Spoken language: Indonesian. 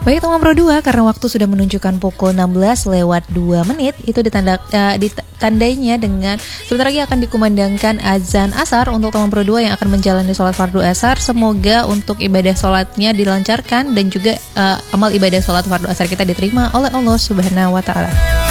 Baik teman Pro 2, karena waktu sudah menunjukkan pukul 16 lewat 2 menit, itu ditandainya dengan sebentar lagi akan dikumandangkan azan asar untuk teman Pro 2 yang akan menjalani sholat fardu asar. Semoga untuk ibadah sholatnya dilancarkan dan juga amal ibadah sholat fardu asar kita diterima oleh Allah Subhanahu wa Ta'ala.